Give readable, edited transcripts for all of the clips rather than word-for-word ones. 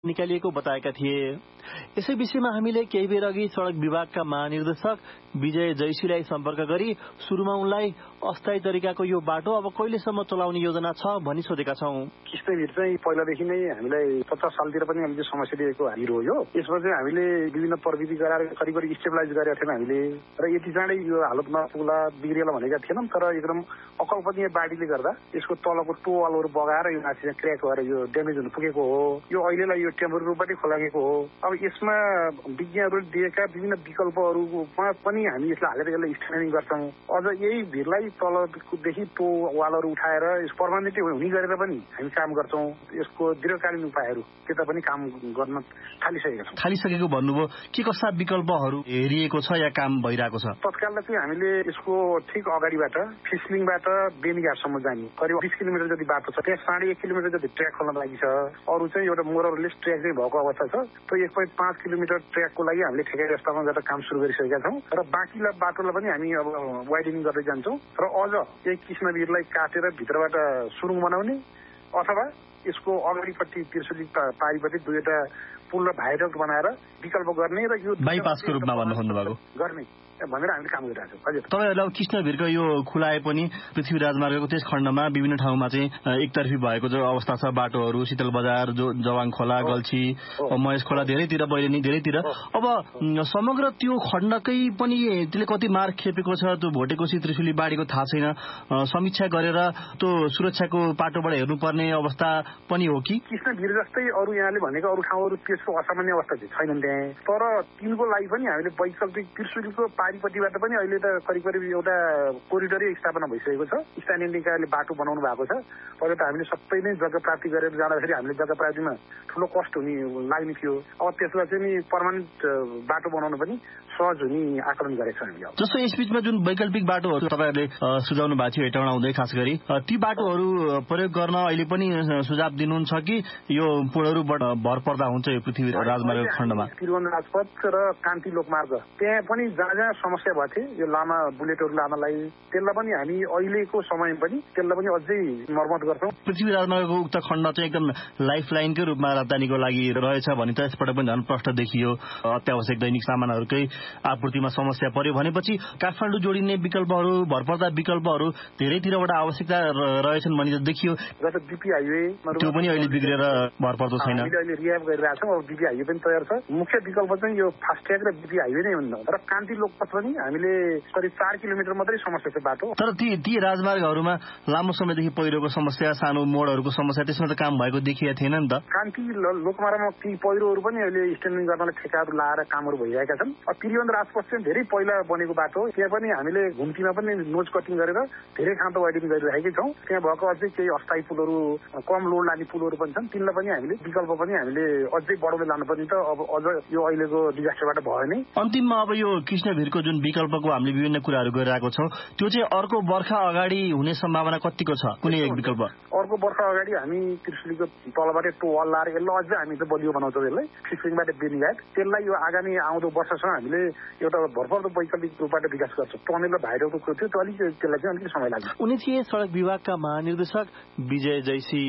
निकालिएको बताएका थिए। यसै विषयमा हामीले केही बेर अघि सड़क विभागका महानिर्देशक विजय जैसीलाई सम्पर्क गरी सुरुमा उनलाई अस्थायी तरिकाको यो बाटो अब कहिलेसम्म चलाउने योजना छ भनी सोधेका छौं। किस्तेभिर चाहिँ पहिलादेखि नै हामीलाई 50 सालतिर पनि हामीले समस्या दिएको हिरो हो। यसमा चाहिँ हामीले विभिन्न प्रविधि गराएर करिब स्टेबलाइज गरेका थियौँ हामीले र यति चाँडै यो हालतमा पुग्ला बिग्रेला भनेका थिएनौँ। तर एकदम अकल्पनीय बाढीले गर्दा यसको तलको टोवालहरू बगाएर यो माथि चाहिँ क्र्याक भएर यो ड्यामेज हुन पुगेको हो। यो अहिलेलाई यो टेम्पोररी रूपमै खोलागेको हो। अब यसमा विज्ञहरूले दिएका विभिन्न विकल्पहरूमा पनि हामी यसलाई हालेर यसलाई स्ट्यान्डिङ गर्छौँ। अझ यही भिरलाई तलदेखि टोवालहरू उठाएर यस पर्मानेन्टली हुने गरेर पनि हामी काम गर्छौँ। यसको दीर्घकालीन उपायहरू त्यता पनि काम गर्न थालिसकेका छौँ। थालिसकेको भन्नुभयो, के कस्ता विकल्पहरू हेरिएको छ या काम भइरहेको छ? तत्कालमा चाहिँ हामीले यसको ठिक अगाडिबाट फिसलिङबाट बेनीघाटसम्म जाने करिब 20 किलोमिटर जति बाटो छ। त्यहाँ 1.5 किलोमिटर जति ट्र्याक खोल्न लागि छ। अरू चाहिँ एउटा मोरलेस ट्र्याक चाहिँ भएको अवस्था छ। त्यो 1.5 किलोमिटर ट्र्याकको लागि हामीले ठेकेदार व्यवस्थापन गरेर काम सुरु गरिसकेका छौँ र बाँकीलाई बाटोलाई पनि हामी अब वाइडनिङ गर्दै जान्छौँ र अझ यही कृष्णवीरलाई काटेर भित्रबाट सुरुङ बनाउने अथवा यसको अगाडिपट्टि त्रिशुली पारिपट्टि दुईवटा पुल र भाइडक्ट बनाएर विकल्प गर्ने र यो बाइपासको रूपमा भन्नु खोज्नुभएको गर्ने भनेर हामीले काम गरिरहेको छौँ। हजुर, तपाईहरुलाई कृष्णवीरको यो खुलाए पनि पृथ्वी राजमार्गको त्यस खण्डमा विभिन्न ठाउँमा चाहिँ एकतर्फी भएको जो अवस्था छ, बाटोहरू शीतल बजार, जवाङ खोला, गल्छी, महेश खोला, धेरैतिर बैलेनी धेरैतिर। अब समग्र त्यो खण्डकै पनि त्यसले कति मार्ग खेपेको छ त्यो भोटेकोशी त्रिशुली बाढीको थाहा छैन। समीक्षा गरेर त्यो सुरक्षाको पाटोबाट हेर्नुपर्ने अवस्था पनि हो कि? कृष्णवीर जस्तै अरू यहाँले भनेको अरू ठाउँहरू त्यसको असामान्य अवस्था चाहिँ छैनन् त्यहाँ। तर तिनको लागि पनि हामीले वैकल्पिक त्रिशुलीको पारिपट्टिबाट पनि अहिले त करिब एउटा कोरिडोरै स्थापना भइसकेको छ। स्थानीय निकायले बाटो बनाउनु भएको छ। पहिला त हामीले सबै नै जग्गा प्राप्ति गरेर जाँदाखेरि हामीले जग्गा प्राप्तिमा ठुलो कस्ट लाग्ने थियो। अब त्यसलाई चाहिँ नि पर्मानेन्ट बाटो बनाउनु पनि सहज हुने आकलन गरेको छ हामीले। जस्तो यसबीचमा जुन वैकल्पिक बाटोहरू तपाईँहरूले सुझाउनु भएको थियो हेटौँडा हुँदै खास गरी ती बाटोहरू प्रयोग गर्न अहिले पनि सुझाव दिनुहुन्छ कि यो पुलहरू भर पर्दा हुन्छ यो पृथ्वी राजमार्ग खण्डमा? त्रिभुवन राजपथ र कान्ति लोकमार्ग त्यहाँ पनि जहाँ समस्या भएको थियो यो लामा बुलेटहरू लानलाई त्यसलाई पनि हामी अहिलेको समयमा पनि त्यसलाई पनि अझै मर्मत गर्छौँ। पृथ्वी राजमार्गको उक्त खण्ड चाहिँ एकदम लाइफ लाइनकै रूपमा राजधानीको लागि रहेछ भने त यसबाट पनि झन् प्रष्ट देखियो। अत्यावश्यक दैनिक सामानहरूकै आपूर्तिमा समस्या पर्यो भनेपछि काठमाडौँ जोडिने विकल्पहरू, भरपर्दा विकल्पहरू धेरैतिरबाट आवश्यकता रहेछन् भनी देखियो। जस्तो बीपी हाइवे त्यो पनि अहिले बिग्रेर भरपर्दो छैन। हामीले अहिले रिहाब गरिरहेका छौँ। अब बीपी हाइवे पनि तयार छ। मुख्य विकल्प चाहिँ यो फास्ट्याग र बीपी हाइवे नै हुन् र कान्ति लोकपथ पनि हामीले करिब 4 किलोमिटर मात्रै समस्या छ बाटो। तर ती राजमार्गहरूमा लामो समयदेखि पहिरोको समस्या, सानो मोडहरूको समस्या त्यसमा त काम भएको देखिएको थिएन नि त। कान्ति लोकमार्गमा ती पहिरोहरू पनि अहिले स्ट्यान्डिङ गर्नलाई ठेकाहरू लाएर कामहरू भइरहेका छन्। त्रिभुवन राजपथ चाहिँ धेरै पहिला बनेको बाटो हो। त्यहाँ पनि हामीले घुम्तीमा पनि नोज कटिङ गरेर धेरै खाँदो वाइडिङ गरिरहेकै छौँ। त्यहाँ भएको अझै केही अस्थायी पुलहरू, कम लोड लाने पुलहरू पनि छन्। तिनलाई पनि हामीले विकल्प पनि हामीले अझै बढाउँदै लानुपर्ने त अब अझ यो अहिलेको डिजास्टरबाट भयो नै। अन्तिममा अब यो कृष्णवीरको जुन विकल्पको हामीले विभिन्न कुराहरू गरिरहेको छौँ त्यो चाहिँ अर्को वर्ष अगाडि हुने सम्भावना कतिको छ? कुनै एक विकल्प अर्को वर्ष अगाडि हामी त्रिशुलीको तलबाट टोवाल लाएर यसलाई अझै हामी त बलियो बनाउँछौँ। यसलाई फिसिङबाट बेनीघाट त्यसलाई यो आगामी आउँदो वर्षसम्म हामीले एउटा भरपर्दो वैकल्पिक रूपबाट विकास गर्छौँ। टनेल र भाइडक्टको थियो त्यो त्यसलाई चाहिँ अलिकति समय लाग्छ। उनी थिए सड़क विभागका महानिर्देशक विजय जैसी।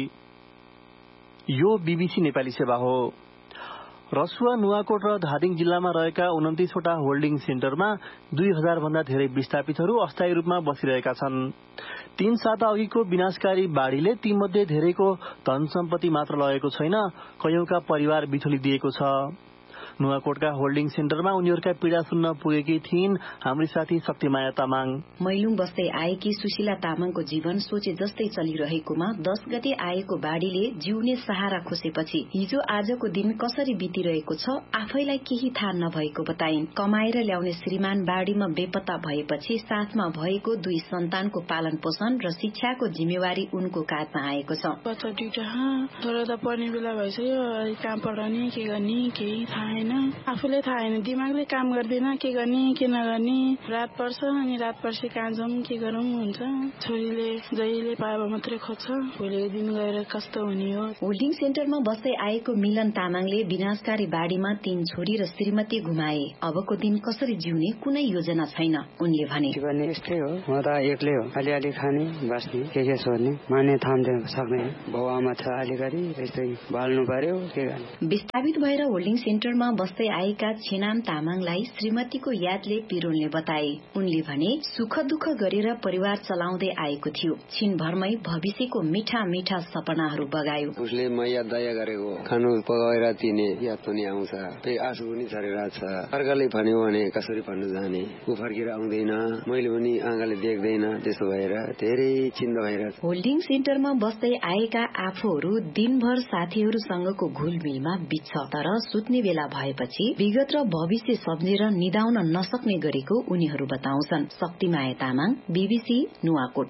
यो बीबीसी नेपाली सेवा हो। रसुवा, नुवाकोट र धादिङ जिल्लामा रहेका 29 वटा होल्डिङ सेन्टरमा 2000 भन्दा धेरै विस्थापितहरू अस्थायी रूपमा बसिरहेका छन्। 3 साता अघिको विनाशकारी बाढ़ीले तीमध्ये धेरैको धन सम्पत्ति मात्र लगेको छैन, कयौंका परिवार बिथोलिदिएको छ। नुवाकोटका होल्डिङ सेन्टरमा उनीहरूका पीड़ा सुन्न पुगेकी थिइन् हाम्री साथी शक्तिमाया तामाङ। मैलुङ बस्दै आएकी सुशीला तामाङको जीवन सोचे जस्तै चलिरहेकोमा 10 गते आएको बाढ़ीले जिउने सहारा खोसेपछि हिजो आजको दिन कसरी बितिरहेको छ आफैलाई केही थाहा नभएको बताइन्। कमाएर ल्याउने श्रीमान बाढ़ीमा बेपत्ता भएपछि साथमा भएको 2 सन्तानको पालन पोषण र शिक्षाको जिम्मेवारी उनको काँधमा आएको छ। बच्चा दुईटा तर त पढ्ने बेला भइसक्यो, काम पढाउने के गर्ने केही थाहा होइन, आफूलाई थाहा होइन, दिमागले काम गर्दैन, के गर्ने के नगर्ने। रात पर्छ अनि रात पर्छ कहाँ जाउँ के गरौँ हुन्छ। छोरीले जहिले पाए मात्रै खोज्छ, भोलिको दिन गएर कस्तो हुने हो। होल्डिङ सेन्टरमा बस्दै आएको मिलन तामाङले विनाशकारी बाढीमा 3 छोरी र श्रीमती गुमाए। अबको दिन कसरी जिउने कुनै योजना छैन। उनले भने यस्तै हो, म त एक्लै हो, अलिअलि खाने बस्ने के सोध्ने, माने थाम्दैन सक्दैन। बाउ आमा छ अलिकति, यस्तै बाल्नु पर्यो के गर्ने। विस्थापित भएर होल्डिङ सेन्टरमा बस्दै आएका छेनाम तामाङलाई श्रीमतीको यादले पिरोल्ने बताए। उनले भने सुख दुःख गरेर परिवार चलाउँदै आएको थियो, छिनभरमै भविष्यको मिठा मिठा सपनाहरू बगायो। उसले मैया दया गरेको खानु पकाएर दिने याद पनि आउँछ, त्यही आँसु पनि झरेर छ। अर्काले भन्यो भने कसरी भन्नु जाने, ऊ फर्केर आउँदैन, मैले पनि आँखाले देख्दैन, त्यसो भएर धेरै चिन्ता भइरहेछ। होल्डिङ सेन्टरमा बस्दै आएका आफूहरू दिनभर साथीहरूसँगको घुलमिलमा बित्छ, तर सुत्ने बेला भएपछि विगत र भविष्य सम्झेर निदाउन नसक्ने गरेको उनीहरू बताउँछन्। शक्तिमाया तामाङ, BBC नुवाकोट।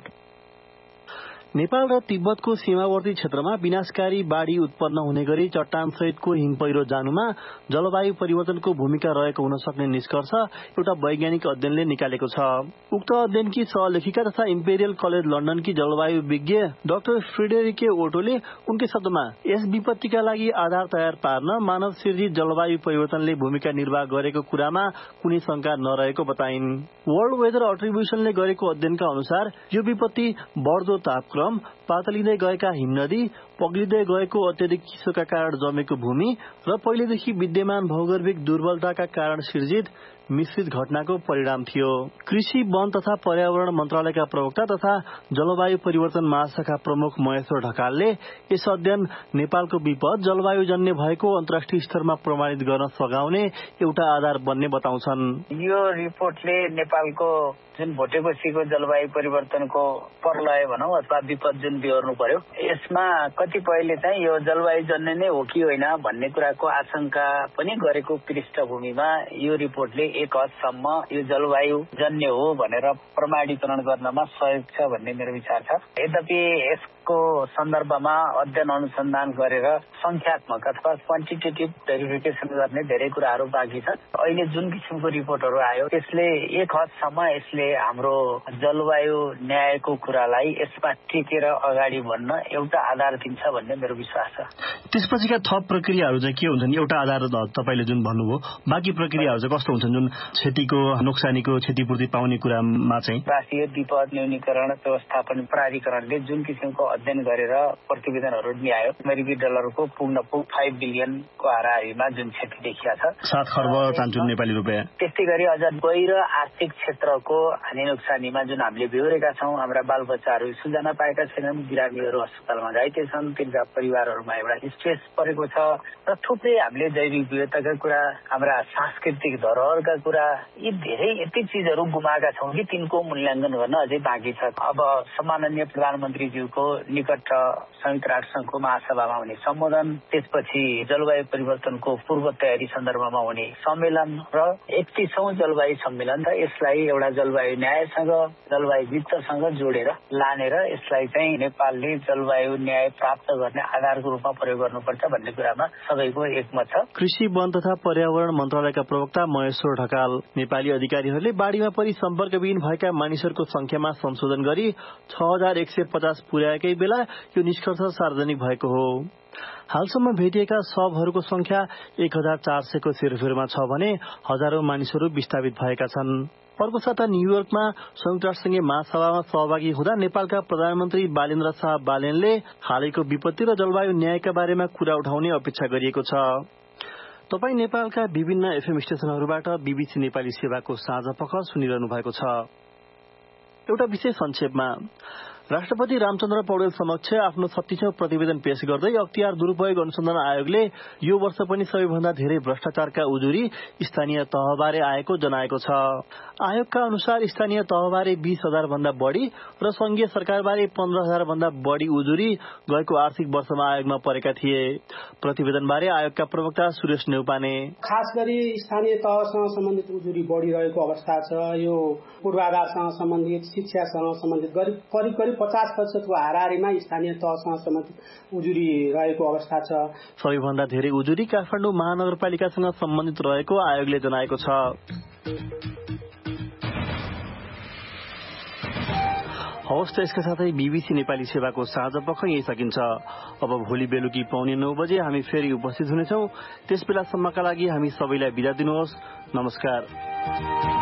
नेपाल र तिब्बतको सीमावर्ती क्षेत्रमा विनाशकारी बाढ़ी उत्पन्न हुने गरी चट्टान सहितको हिम पहिरो जानुमा जलवायु परिवर्तनको भूमिका रहेको हुन सक्ने निष्कर्ष एउटा वैज्ञानिक अध्ययनले निकालेको छ। उक्त अध्ययनकी सहलेखिका तथा इम्पेरियल कलेज लन्डनकी जलवायु विज्ञ डाक्टर फ्रेडेरिके ओटोले उनकै शब्दमा यस विपत्तिका लागि आधार तयार पार्न मानव सिर्जित जलवायु परिवर्तनले भूमिका निर्वाह गरेको कुरामा कुनै शंका नरहेको बताइन्। वर्ल्ड वेदर अट्रिब्युसनले गरेको अध्ययनका अनुसार यो विपत्ति बढ्दो तापक्रम, पातलिँदै गएका हिमनदी, पग्लिँदै गएको अत्यधिक चिसोका कारण जमेको भूमि र पहिलेदेखि विद्यमान भौगोलिक दुर्बलताका कारण सिर्जित मिश्रित घटनाको परिणाम थियो। कृषि, वन तथा पर्यावरण मन्त्रालयका प्रवक्ता तथा जलवायु परिवर्तन महाशाखा प्रमुख महेश्वर ढकालले यस अध्ययन नेपालको विपद जलवायुजन्य भएको अन्तर्राष्ट्रिय स्तरमा प्रमाणित गर्न सघाउने एउटा आधार बन्ने बताउँछन्। यो रिपोर्टले नेपालको जुन भोटेकोसीको जलवायु परिवर्तनको प्रलय भनौं अथवा विपद जुन बिहोर्नु पर्यो, यसमा कतिपयले चाहिँ यो जलवायु जन्य नै हो कि होइन भन्ने कुराको आशंका पनि गरेको पृष्ठभूमिमा यो रिपोर्टले एक हदसम्म यो जलवायु जन्य हो भनेर प्रमाणीकरण गर्नमा सहयोग छ भन्ने मेरो विचार छ। यद्यपि यसको सन्दर्भमा अध्ययन अनुसन्धान गरेर संख्यात्मक अथवा क्वान्टिटेटिभ भेरिफिकेसन गर्ने धेरै कुराहरू बाँकी छन्। अहिले जुन किसिमको रिपोर्टहरू आयो त्यसले एक हदसम्म यसले हाम्रो जलवायु न्यायको कुरालाई यसमा टेकेर अगाडि बढ्न एउटा आधार दिन्छ भन्ने मेरो विश्वास छ। त्यसपछिका थप प्रक्रियाहरू चाहिँ के हुन्छन्? एउटा आधार तपाईले जुन भन्नुभयो, बाँकी प्रक्रियाहरू चाहिँ कस्तो हुन्छन् जुन क्षतिको नोक्सानीको क्षतिपूर्ति पाउने कुरामा चाहिँ? राष्ट्रिय विपद न्यूनीकरण व्यवस्थापन प्राधिकरणले जुन किसिमको अध्ययन गरेर प्रतिवेदनहरू ल्यायो, अमेरिकी डलरको पुग्न 5 बिलियनको हाराहारीमा जुन क्षति देखिया छ, 7 खर्ब चान्चुन नेपाली रुपियाँ। त्यस्तै गरी अझ गैर आर्थिक क्षेत्रको हानि नोक्सानीमा जुन हामीले बेहोरेका छौं, हाम्रा बालबच्चाहरू स्कुल जान पाएका छैनन्, बिरामीहरू अस्पतालमा घाइते छन्, तिनका परिवारहरूमा एउटा स्ट्रेस परेको छ र थुप्रै हामीले जैविक विविधताका कुरा, हाम्रा सांस्कृतिक धरोहरका कुरा, यी धेरै यति चिजहरू गुमाएका छौं कि तिनको मूल्याङ्कन गर्न अझै बाँकी छ। अब सम्माननीय प्रधानमन्त्रीज्यूको निकट संयुक्त राष्ट्रसङ्घको महासभामा हुने सम्बोधन, त्यसपछि जलवायु परिवर्तनको पूर्व तयारी सन्दर्भमा हुने सम्मेलन र 31औं जलवायु सम्मेलन र यसलाई एउटा जलवायु न्यायसँग, जलवायु वित्तसँग जोडेर लानेर यसलाई चाहिँ नेपालले जलवायु न्याय प्राप्त गर्ने आधारको रूपमा प्रयोग गर्नुपर्छ भन्ने कुरामा सबैको एकमत छ। कृषि, वन तथा पर्यावरण मन्त्रालयका प्रवक्ता महेश्वर ढकाल, नेपाली अधिकारीहरूले बाढ़ीमा परि सम्पर्कविहीन भएका मानिसहरूको संख्यामा संशोधन गरी 6150 पुर्याएकै बेला यो निष्कर्ष सार्वजनिक भएको हो। हालसम्म भेटिएका शवहरूको संख्या 1400 को सेरोफेरोमा छ भने हजारौं मानिसहरू विस्थापित भएका छन्। अर्को साता न्यूयोर्कमा संयुक्त राष्ट्रसंघीय महासभामा सहभागी हुँदा नेपालका प्रधानमन्त्री बालेन्द्र शाह बालेनले हालैको विपत्ति र जलवायु न्यायका बारेमा कुरा उठाउने अपेक्षा गरिएको छ। तपाई नेपालका विभिन्न एफएम स्टेशनहरूबाट बीबीसी नेपाली सेवाको साझा पख सुनिरहनु भएको छ। एउटा विशेष संक्षेपमा, राष्ट्रपति रामचन्द्र पौडेल समक्ष आफ्नो 36औं प्रतिवेदन पेश गर्दै अख्तियार दुरूपयोग अनुसन्धान आयोगले यो वर्ष पनि सबैभन्दा धेरै भ्रष्टाचारका उजुरी स्थानीय तहबारे आएको जनाएको छ। आयोगका अनुसार स्थानीय तहबारे 20,000 भन्दा बढ़ी र संघीय सरकारबारे 15,000 भन्दा बढ़ी उजुरी गएको आर्थिक वर्षमा आयोगमा परेका थिए। प्रतिवेदनबारे आयोगका प्रवक्ता सुरेश नेउपाने, खास गरी स्थानीय तहसँग सम्बन्धित उजुरी बढ़िरहेको अवस्था छ। यो पूर्वाधारसँग सम्बन्धित, शिक्षासँग सम्बन्धित करिब 50%को हाराहारीमा स्थानीय तहसँग सम्बन्धित उजुरी रहेको अवस्था छ। सबैभन्दा धेरै उजुरी काठमाडौँ महानगरपालिकासँग सम्बन्धित रहेको आयोगले जनाएको छ। हवस् त यसका साथै बीबीसी नेपाली सेवाको साँझ पख यही सकिन्छ। अब भोलि बेलुकी पौने 9 बजे हामी फेरि उपस्थित हुनेछौँ। त्यस बेलासम्मका लागि हामी सबैलाई बिदा दिनुहोस्। नमस्कार।